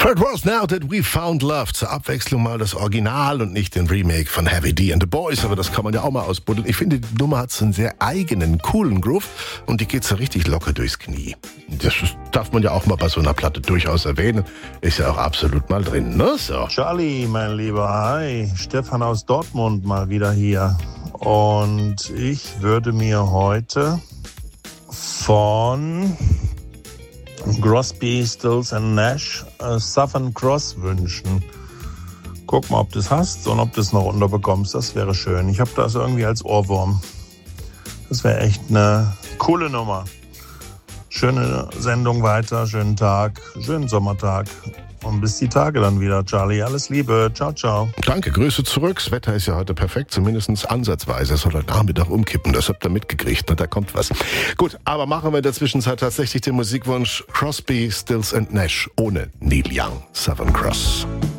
It was now that we found love. Zur Abwechslung mal das Original und nicht den Remake von Heavy D and the Boys. Aber das kann man ja auch mal ausbuddeln. Ich finde, die Nummer hat so einen sehr eigenen, coolen Groove und die geht so richtig locker durchs Knie. Das darf man ja auch mal bei so einer Platte durchaus erwähnen. Ist ja auch absolut mal drin, ne? So. Charlie, mein Lieber, hi. Stefan aus Dortmund mal wieder hier. Und ich würde mir heute von Crosby, Stills and Nash Southern Cross wünschen. Guck mal, ob du das hast und ob du es noch unterbekommst. Das wäre schön. Ich habe das irgendwie als Ohrwurm. Das wäre echt eine coole Nummer. Schöne Sendung weiter, schönen Tag, schönen Sommertag. Und bis die Tage dann wieder, Charlie. Alles Liebe. Ciao, ciao. Danke, Grüße zurück. Das Wetter ist ja heute perfekt, zumindest ansatzweise. Es soll heute Nachmittag umkippen. Das habt ihr mitgekriegt. Da kommt was. Gut, aber machen wir in der Zwischenzeit tatsächlich den Musikwunsch Crosby, Stills and Nash ohne Neil Young. Southern Cross.